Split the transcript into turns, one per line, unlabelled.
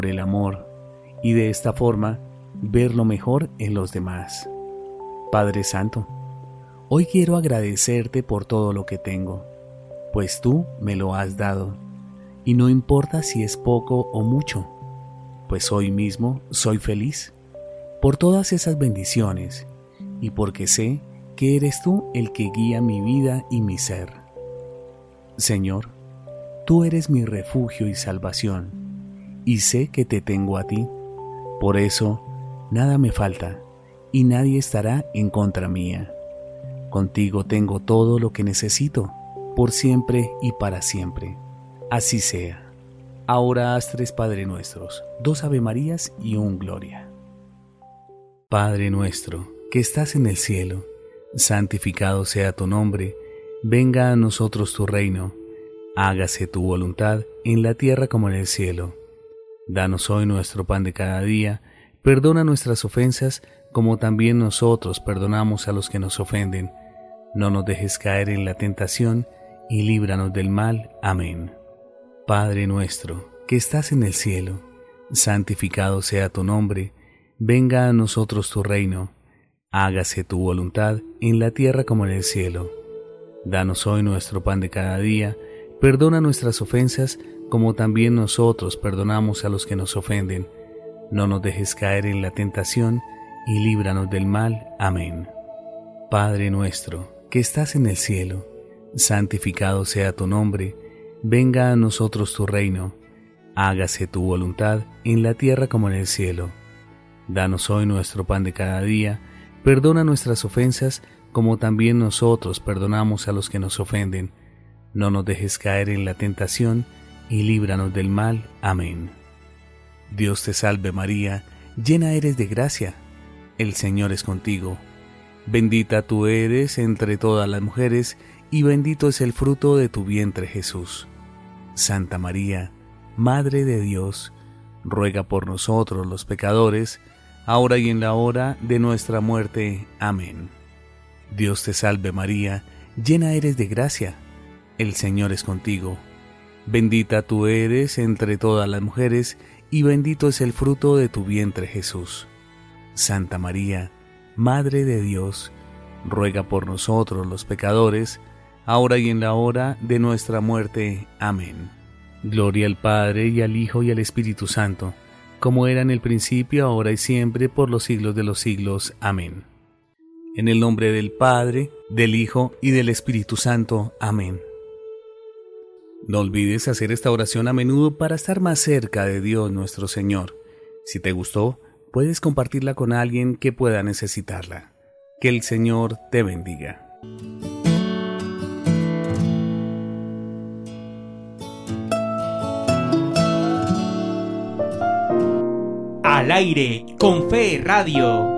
el amor y de esta forma ver lo mejor en los demás. Padre Santo, hoy quiero agradecerte por todo lo que tengo, pues tú me lo has dado, y no importa si es poco o mucho, pues hoy mismo soy feliz por todas esas bendiciones y porque sé que eres tú el que guía mi vida y mi ser. Señor, tú eres mi refugio y salvación, y sé que te tengo a ti. Por eso, nada me falta, y nadie estará en contra mía. Contigo tengo todo lo que necesito, por siempre y para siempre. Así sea. Ahora haz 3 Padre Nuestros, 2 Ave Marías y un Gloria. Padre nuestro, que estás en el cielo, santificado sea tu nombre. Venga a nosotros tu reino. Hágase tu voluntad en la tierra como en el cielo. Danos hoy nuestro pan de cada día. Perdona nuestras ofensas, como también nosotros perdonamos a los que nos ofenden. No nos dejes caer en la tentación, y líbranos del mal. Amén. Padre nuestro, que estás en el cielo, santificado sea tu nombre. Venga a nosotros tu reino. Hágase tu voluntad en la tierra como en el cielo. Danos hoy nuestro pan de cada día. Perdona nuestras ofensas, como también nosotros perdonamos a los que nos ofenden. No nos dejes caer en la tentación, y líbranos del mal. Amén. Padre nuestro, que estás en el cielo, santificado sea tu nombre. Venga a nosotros tu reino. Hágase tu voluntad en la tierra como en el cielo. Danos hoy nuestro pan de cada día. Perdona nuestras ofensas, como también nosotros perdonamos a los que nos ofenden. No nos dejes caer en la tentación, y líbranos del mal. Amén. Dios te salve María, llena eres de gracia. El Señor es contigo. Bendita tú eres entre todas las mujeres, y bendito es el fruto de tu vientre Jesús. Santa María, Madre de Dios, ruega por nosotros los pecadores, ahora y en la hora de nuestra muerte. Amén. Dios te salve María, llena eres de gracia. El Señor es contigo. Bendita tú eres entre todas las mujeres, y bendito es el fruto de tu vientre Jesús. Santa María, Madre de Dios, ruega por nosotros los pecadores, ahora y en la hora de nuestra muerte. Amén. Gloria al Padre, y al Hijo, y al Espíritu Santo, como era en el principio, ahora y siempre, por los siglos de los siglos. Amén. En el nombre del Padre, del Hijo y del Espíritu Santo. Amén. No olvides hacer esta oración a menudo para estar más cerca de Dios nuestro Señor. Si te gustó, puedes compartirla con alguien que pueda necesitarla. Que el Señor te bendiga.
Al aire con Fe Radio.